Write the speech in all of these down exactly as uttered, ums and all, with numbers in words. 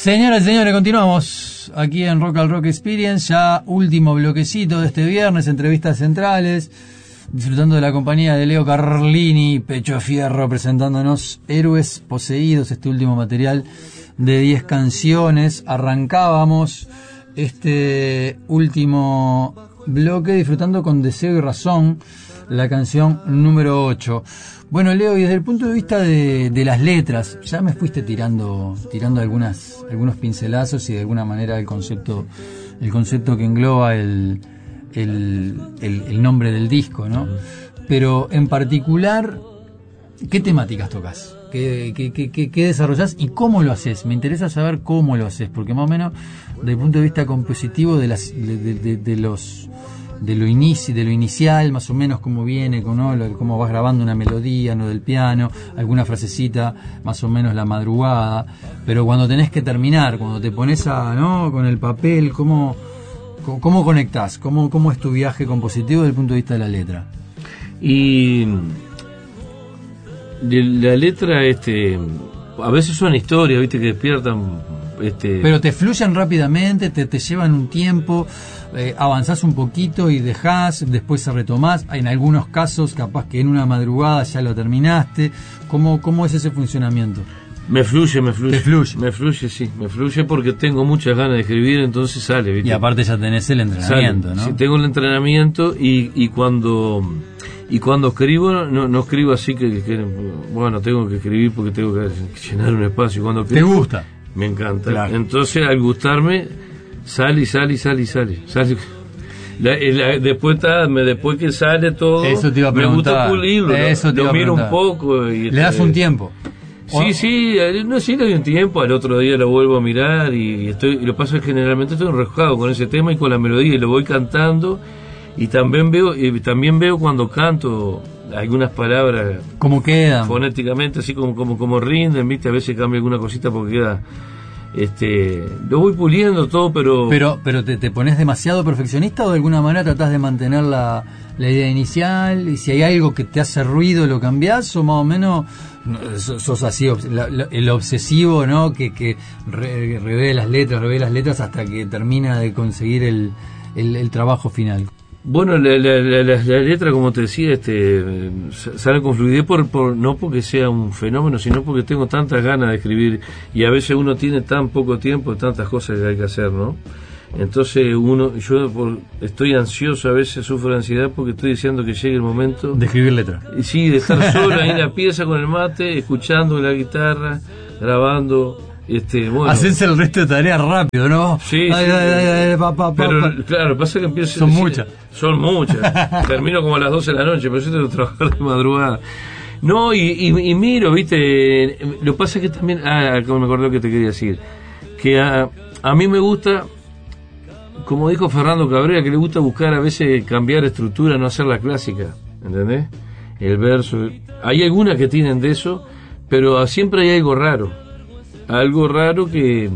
Señoras y señores, continuamos aquí en Rock al Rock Experience, ya último bloquecito de este viernes, entrevistas centrales, disfrutando de la compañía de Leo Carlini, Pecho a Fierro, presentándonos Héroes Poseídos, este último material de diez canciones. Arrancábamos este último bloque disfrutando con Deseo y Razón, la canción número ocho. Bueno, Leo, y desde el punto de vista de, de las letras, ya me fuiste tirando tirando algunas algunos pincelazos y de alguna manera el concepto el concepto que engloba el el, el, el nombre del disco, ¿no? Pero en particular, ¿qué temáticas tocas? ¿Qué, qué, qué, qué, qué desarrollás y cómo lo haces? Me interesa saber cómo lo haces, porque más o menos desde el punto de vista compositivo de las de, de, de, de los de lo inici, de lo inicial, más o menos cómo viene, ¿no? Cómo vas grabando una melodía, no del piano, alguna frasecita, más o menos la madrugada, pero cuando tenés que terminar, cuando te pones a, ¿no? con el papel, ¿cómo, cómo, cómo conectás? ¿Cómo, ¿Cómo es tu viaje compositivo desde el punto de vista de la letra? Y de la letra, este, a veces son historias, viste, que despiertan, este... pero te fluyen rápidamente, te, te llevan un tiempo. Eh, avanzás un poquito y dejás, después se retomás. En algunos casos, capaz que en una madrugada ya lo terminaste. ¿Cómo, cómo es ese funcionamiento? Me fluye, me fluye. ¿Te fluye? Me fluye, sí, me fluye porque tengo muchas ganas de escribir, entonces sale, ¿viste? Y aparte ya tenés el entrenamiento, sale, ¿no? Sí, tengo el entrenamiento y, y cuando y cuando escribo, no, no escribo así que, que, bueno, tengo que escribir porque tengo que llenar un espacio. Cuando escribo, ¿te gusta? Me encanta. Claro. Entonces, al gustarme, sale y sale y sale y sale. sale. La, la, después, ta, me, después que sale todo, eso te iba a me gusta pulirlo, eso te lo, iba lo miro un poco. Y, ¿le das un tiempo? Sí, sí, no, sí le doy un tiempo, al otro día lo vuelvo a mirar y estoy, y lo paso es que generalmente estoy enroscado con ese tema y con la melodía y lo voy cantando y también veo, y también veo cuando canto algunas palabras cómo quedan fonéticamente, así como, como, como rinden, viste, a veces cambia alguna cosita porque queda, este, lo voy puliendo todo, pero pero pero te, te pones demasiado perfeccionista o de alguna manera tratás de mantener la, la idea inicial, y si hay algo que te hace ruido lo cambiás, o más o menos sos así la, la, el obsesivo, ¿no? que, que re, revé las letras revé las letras hasta que termina de conseguir el, el, el trabajo final. Bueno, la, la, la, la, la letra, como te decía, este, sale con fluidez por, por, no porque sea un fenómeno, sino porque tengo tantas ganas de escribir y a veces uno tiene tan poco tiempo, tantas cosas que hay que hacer, ¿no? Entonces uno, yo por, estoy ansioso, a veces sufro de ansiedad porque estoy deseando que llegue el momento de escribir letra. Y sí, de estar solo ahí en la pieza con el mate, escuchando la guitarra, grabando. Este, bueno. Hacerse el resto de tareas rápido, ¿no? Sí, ay, sí. Ay, ay, ay, pa, pa, pa, pero pa. claro, pasa que empiezo. Son muchas. Son muchas. Termino como a las doce de la noche, pero yo tengo que trabajar de madrugada. No, y, y, y miro, viste. Lo que pasa es que también. Ah, como me acordé que te quería decir. Que a, a mí me gusta, como dijo Fernando Cabrera, que le gusta buscar a veces cambiar estructura, no hacer la clásica. ¿Entendés? El verso. Hay algunas que tienen de eso, pero siempre hay algo raro. Algo raro que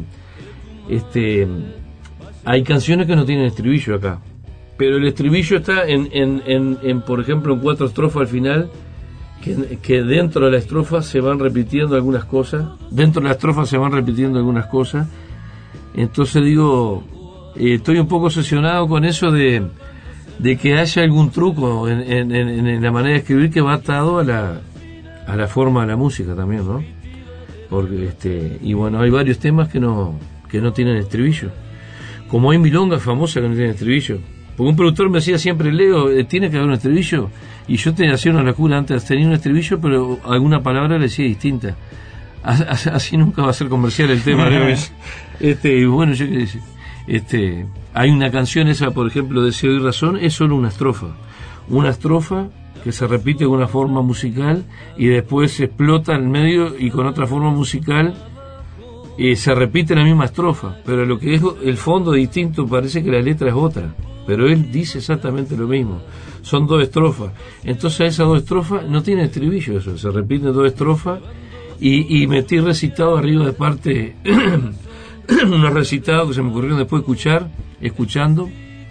este hay canciones que no tienen estribillo acá, pero el estribillo está en, en, en, en por ejemplo en cuatro estrofas al final, que, que dentro de la estrofa se van repitiendo algunas cosas, dentro de la estrofa se van repitiendo algunas cosas, entonces digo, eh, estoy un poco obsesionado con eso de, de que haya algún truco en, en, en, en la manera de escribir que va atado a la, a la forma de la música también, ¿no? Porque este, y bueno, hay varios temas que no que no tienen estribillo, como hay milongas famosas que no tienen estribillo, porque un productor me decía siempre, Leo, eh, tiene que haber un estribillo, y yo te hacía una locura, antes tenía un estribillo pero alguna palabra le decía distinta, así, así nunca va a ser comercial el tema. este y bueno, yo qué decir, este hay una canción esa, por ejemplo, Deseo y Razón, es solo una estrofa una estrofa que se repite de una forma musical y después se explota en medio y con otra forma musical eh, se repite la misma estrofa, pero lo que es el fondo distinto, parece que la letra es otra, pero él dice exactamente lo mismo, son dos estrofas, entonces esas dos estrofas no tienen estribillo, eso, se repiten dos estrofas y, y metí recitado arriba de parte unos recitados que se me ocurrieron después de escuchar, escuchando,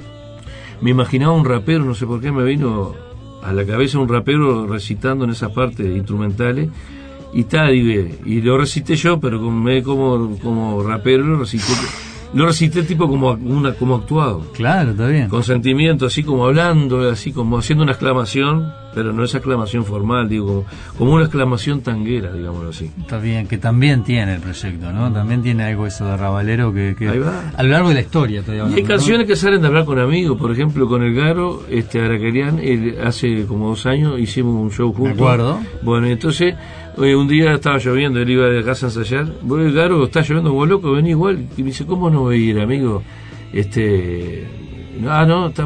me imaginaba un rapero, no sé por qué me vino a la cabeza un rapero recitando en esas partes instrumentales y tal, y, y lo recité yo, pero como, como, como rapero lo recité, lo recité tipo como una como actuado. Claro, está bien. Con sentimiento, así como hablando, así como haciendo una exclamación, pero no esa exclamación formal, digo, como, como una exclamación tanguera, digámoslo así. Está bien, que también tiene el proyecto, ¿no? También tiene algo eso de rabalero que, que Ahí va. a lo largo de la historia todavía. Y hay canciones, ¿no?, que salen de hablar con amigos, por ejemplo, con el Garo, este Araquerian, él, hace como dos años hicimos un show juntos. De acuerdo. Bueno, entonces, eh, un día estaba lloviendo, él iba de casa a ensayar, bueno, el Garo, está lloviendo como loco, vení igual, y me dice, ¿cómo no voy a ir, amigo? Este, ah, no, está,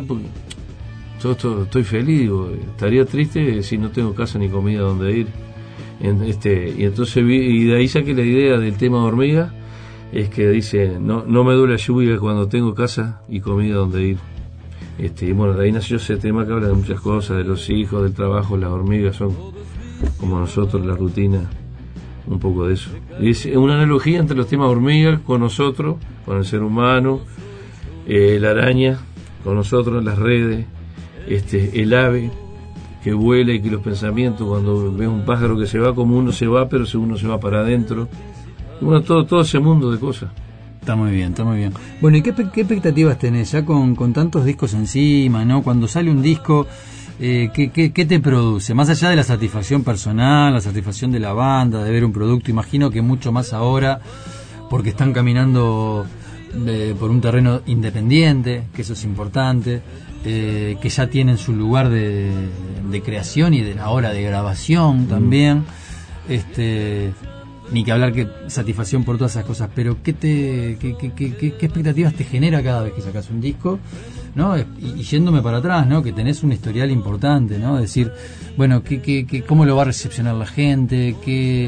yo estoy, estoy feliz, digo, estaría triste si no tengo casa ni comida donde ir. En, este, y entonces vi, y de ahí saqué la idea del tema de hormiga, es que dice, no, no me duele la lluvia cuando tengo casa y comida donde ir. Este, y bueno, de ahí nació ese tema que habla de muchas cosas, de los hijos, del trabajo. Las hormigas son como nosotros, la rutina, un poco de eso. Y es una analogía entre los temas hormigas con nosotros, con el ser humano, eh, la araña con nosotros, las redes, este, el ave que vuela y que los pensamientos, cuando ves un pájaro que se va, como uno se va, pero uno se va para adentro. Bueno, todo, todo ese mundo de cosas. Está muy bien, está muy bien. Bueno, ¿y qué, qué expectativas tenés ya con, con tantos discos encima, ¿no? Cuando sale un disco, eh, ¿qué, qué, ¿qué te produce? Más allá de la satisfacción personal, la satisfacción de la banda, de ver un producto, imagino que mucho más ahora, porque están caminando eh, por un terreno independiente, que eso es importante, eh, que ya tienen su lugar de, de creación y de la hora de grabación también. Mm. Este... Ni que hablar que satisfacción por todas esas cosas, pero ¿qué te qué, qué, qué, qué expectativas te genera cada vez que sacas un disco? ¿No? Y, y yéndome para atrás, ¿no? Que tenés un historial importante, ¿no? Decir, bueno, ¿qué, qué, qué, ¿cómo lo va a recepcionar la gente? ¿Qué,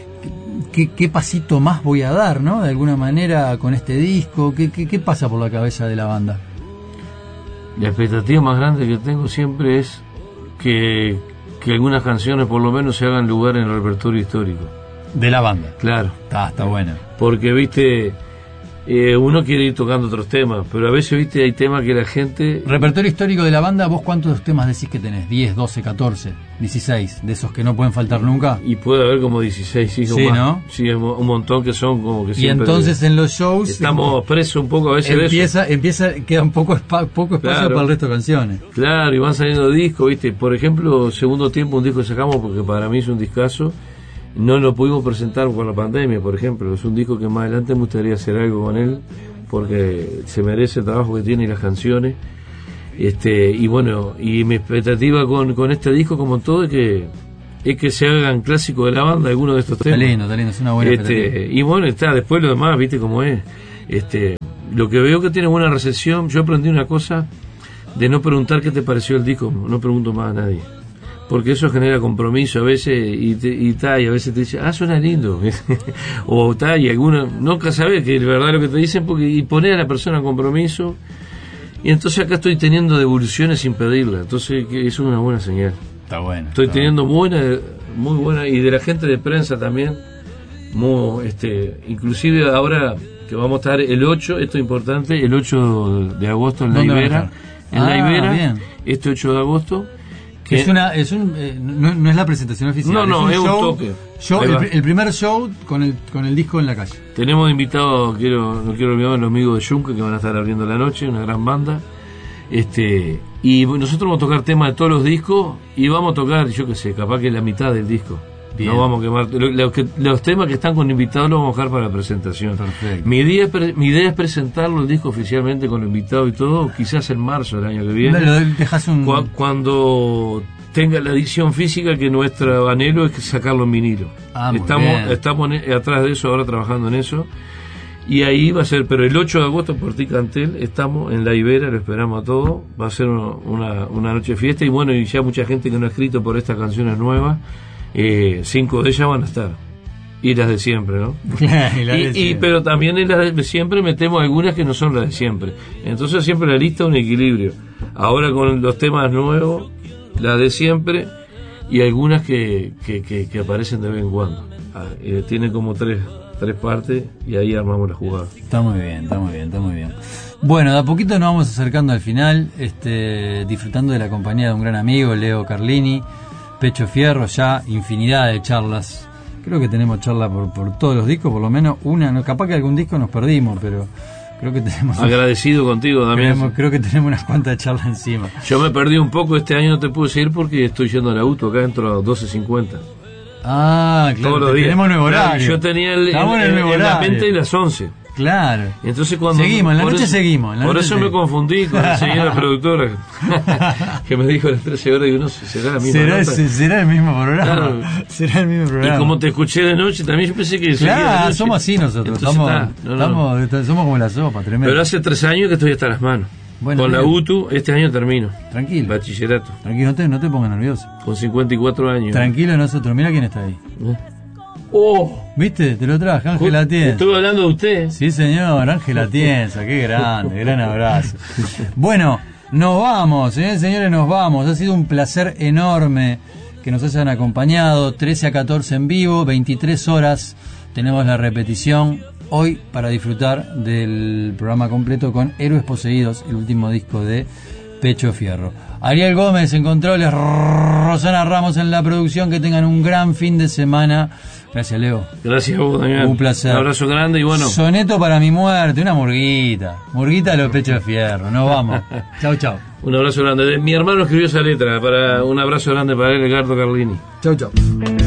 qué, qué pasito más voy a dar, ¿no? De alguna manera con este disco. ¿Qué, qué, qué pasa por la cabeza de la banda? La expectativa más grande que tengo siempre es que, que algunas canciones por lo menos se hagan lugar en el repertorio histórico. De la banda. Claro. Está, está bueno. Porque, viste, eh, uno quiere ir tocando otros temas, pero a veces, viste, hay temas que la gente... Repertorio histórico de la banda, ¿vos cuántos temas decís que tenés? ¿diez, doce, catorce, dieciséis? ¿De esos que no pueden faltar nunca? Y puede haber como dieciséis, sí, sí, más. ¿no? Sí, un montón que son como que siempre... Y entonces en los shows... Estamos presos un poco a veces empieza, de eso. Empieza, queda un poco, espa, poco espacio claro. para el resto de canciones. Claro, y van saliendo discos, viste. Por ejemplo, Segundo Tiempo, un disco que sacamos porque para mí es un discazo. No lo pudimos presentar por la pandemia, por ejemplo. Es un disco que más adelante me gustaría hacer algo con él, porque se merece el trabajo que tiene y las canciones. Este, y bueno, y mi expectativa con, con este disco, como todo, es que es que se hagan clásicos de la banda algunos de estos temas. Está lindo, está lindo, es una buena este, y bueno, está, después lo demás, viste cómo es. Este, lo que veo que tiene buena recepción, yo aprendí una cosa, de no preguntar qué te pareció el disco, no pregunto más a nadie. Porque eso genera compromiso a veces y te, y, ta, y a veces te dicen, ah, suena lindo. O tal, y algunos, nunca sabes que es verdad lo que te dicen, porque y poner a la persona en compromiso. Y entonces acá estoy teniendo devoluciones sin pedirla. Entonces que eso es una buena señal. Está bueno. Estoy está teniendo bueno. buena, muy buena, y de la gente de prensa también. Muy, este, inclusive ahora que vamos a estar el ocho, esto es importante, el ocho de agosto en La Ibera. En ah, La Ibera, bien. este ocho de agosto. Es una, es un, eh, no, no es la presentación oficial. No, no, es un, es show, un toque. Show, el, el primer show con el, con el disco en la calle. Tenemos invitados, quiero, no quiero olvidar a los amigos de Yunque que van a estar abriendo la noche, una gran banda. Este, y nosotros vamos a tocar temas de todos los discos y vamos a tocar, yo qué sé, capaz que la mitad del disco. Bien. No vamos a quemar. Lo, lo que, los temas que están con invitados los vamos a dejar para la presentación. Perfecto. Mi idea, es, mi idea es presentarlo el disco oficialmente con invitados y todo, quizás en marzo del año que viene. Lo dejas un... Cu- cuando tenga la edición física, que nuestro anhelo es sacarlo en vinilo. Ah, estamos estamos en, atrás de eso, ahora trabajando en eso. Y ahí va a ser, pero el ocho de agosto por Ticantel estamos en La Ibera, lo esperamos a todos. Va a ser una, una noche de fiesta y bueno, y ya mucha gente que no ha escrito por estas canciones nuevas. Eh, cinco de ellas van a estar y las de siempre, ¿no? y, la y, de y siempre. pero también en las de siempre metemos algunas que no son las de siempre, entonces siempre la lista un equilibrio. Ahora con los temas nuevos, las de siempre y algunas que, que, que, que aparecen de vez en cuando. Ah, eh, tiene como tres tres partes y ahí armamos la jugada. Está muy bien, está muy bien, está muy bien. Bueno, de a poquito nos vamos acercando al final, este, disfrutando de la compañía de un gran amigo, Leo Carlini. Pecho Fierro, ya infinidad de charlas creo que tenemos charla por, por todos los discos, por lo menos una, no, capaz que algún disco nos perdimos, pero creo que tenemos... Agradecido contigo también. Tenemos, creo que tenemos unas cuantas charlas encima. Yo me perdí un poco, este año no te pude seguir porque estoy yendo al auto acá dentro a las doce cincuenta. Ah, claro, todos los días. Tenemos nuevo horario. Claro, yo tenía el, Estamos el, en el el, nuevo el, la horario. mente y las once. Claro. Entonces cuando seguimos, en la noche eso, seguimos. En la por noche eso seguimos. me confundí con la señora productora que me dijo a las trece horas y uno será la misma ¿Será, nota? será el mismo programa. Claro. Será el mismo programa. Y como te escuché de noche, también yo pensé que seguía de Claro, noche. somos así nosotros. Entonces, Estamos, está, no, no. estamos, somos como la sopa, tremendo. Pero hace tres años que estoy hasta las manos. Bueno, con bien. la U T U, este año termino. Tranquilo. Bachillerato. Tranquilo, no te, no te pongas nervioso. Con cincuenta y cuatro años. Tranquilo nosotros. Mira quién está ahí. ¿Eh? ¡Oh! ¿Viste? Te lo traje, Ángela Tienza. Estuve hablando de usted. Sí, señor, Ángela Tienza, qué grande, gran abrazo. Bueno, nos vamos, ¿eh? Señores, nos vamos. Ha sido un placer enorme que nos hayan acompañado. trece a catorce en vivo, veintitrés horas. Tenemos la repetición hoy para disfrutar del programa completo con Héroes Poseídos, el último disco de Pecho Fierro. Ariel Gómez en controles, Rosana Ramos en la producción. Que tengan un gran fin de semana. Gracias, Leo. Gracias a vos, Damián. Un placer. Un abrazo grande y bueno. Soneto para mi muerte, una murguita. Murguita de los Pechos de Fierro. Nos vamos. Chau, chau. Un abrazo grande. Mi hermano escribió esa letra. Para un abrazo grande para él, Edgardo Carlini. Chau, chau.